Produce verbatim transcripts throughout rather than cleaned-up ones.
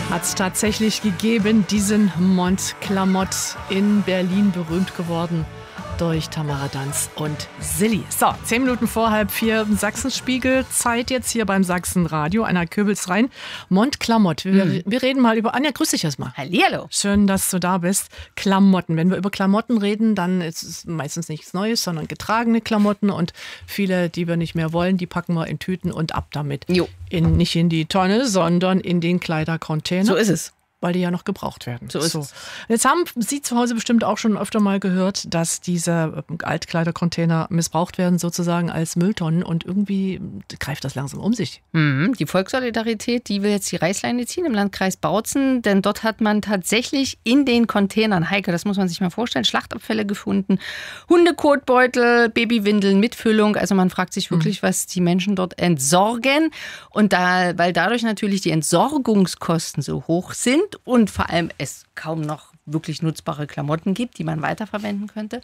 Hat es tatsächlich gegeben, diesen Mont Clamott in Berlin, berühmt geworden durch Tamara Danz und Silly. So, zehn Minuten vor halb vier Sachsenspiegel. Zeit jetzt hier beim Sachsenradio. Anna Köbels rein. Mont Clamott. Wir, mhm. wir reden mal über... Anja, grüß dich erstmal. Hallihallo. Schön, dass du da bist. Klamotten. Wenn wir über Klamotten reden, dann ist es meistens nichts Neues, sondern getragene Klamotten. Und viele, die wir nicht mehr wollen, die packen wir in Tüten und ab damit. Jo. In, nicht in die Tonne, sondern in den Kleidercontainer. So ist es. Weil die ja noch gebraucht werden. So ist so. es. Jetzt haben Sie zu Hause bestimmt auch schon öfter mal gehört, dass diese Altkleidercontainer missbraucht werden, sozusagen als Mülltonnen. Und irgendwie greift das langsam um sich. Mhm. Die Volkssolidarität, die will jetzt die Reißleine ziehen im Landkreis Bautzen. Denn dort hat man tatsächlich in den Containern, Heike, das muss man sich mal vorstellen, Schlachtabfälle gefunden. Hundekotbeutel, Babywindeln mit Füllung. Also man fragt sich wirklich, mhm. was die Menschen dort entsorgen. Und da, weil dadurch natürlich die Entsorgungskosten so hoch sind, und vor allem es kaum noch wirklich nutzbare Klamotten gibt, die man weiterverwenden könnte,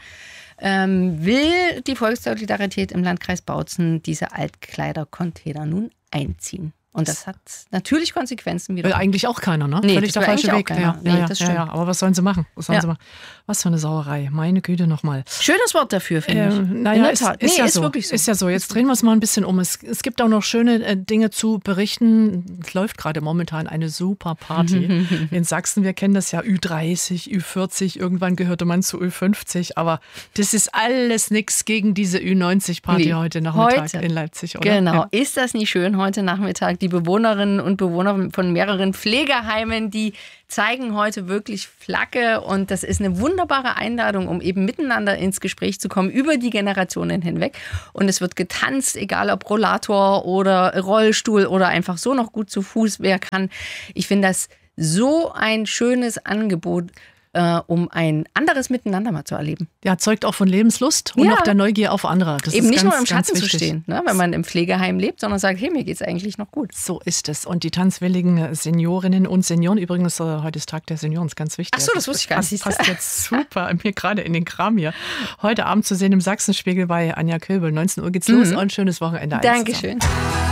ähm, will die Volkssolidarität im Landkreis Bautzen diese Altkleidercontainer nun einziehen. Und das hat natürlich Konsequenzen wieder. Will eigentlich auch keiner, ne? Nee, Völlig der falsche Weg. Ja, ja, nee, ja, das ja, stimmt. ja, aber was sollen sie machen? Was sollen ja. sie machen? Was für eine Sauerei. Meine Güte nochmal. Schönes Wort dafür, finde ich. Äh, naja, ist, ist, nee, ja ist so. wirklich so. Ist ja so. Jetzt drehen wir es mal ein bisschen um. Es, es gibt auch noch schöne äh, Dinge zu berichten. Es läuft gerade momentan eine super Party in Sachsen. Wir kennen das ja, Ü dreißig, Ü vierzig. Irgendwann gehörte man zu Ü fünfzig. Aber das ist alles nichts gegen diese Ü neunzig Party nee, heute Nachmittag heute. in Leipzig, oder? Genau. Ja. Ist das nicht schön heute Nachmittag? Die Bewohnerinnen und Bewohner von mehreren Pflegeheimen, die zeigen heute wirklich Flagge, und das ist eine wunderbare Einladung, um eben miteinander ins Gespräch zu kommen über die Generationen hinweg. Und es wird getanzt, egal ob Rollator oder Rollstuhl oder einfach so noch gut zu Fuß, wer kann. Ich finde das so ein schönes Angebot, äh, um ein anderes Miteinander mal zu erleben. Ja, zeugt auch von Lebenslust und ja. auch der Neugier auf andere. Das Eben ist nicht ganz, nur im Schatten zu wichtig. stehen, ne, wenn man im Pflegeheim lebt, sondern sagt, hey, mir geht's eigentlich noch gut. So ist es. Und die tanzwilligen Seniorinnen und Senioren, übrigens, äh, heute ist Tag der Senioren, ist ganz wichtig. Ach so, das wusste ich gar nicht. Das passt jetzt super mir gerade in den Kram hier. Heute Abend zu sehen im Sachsenspiegel bei Anja Köbel. neunzehn Uhr geht's los. Mhm. Und ein schönes Wochenende. Dankeschön.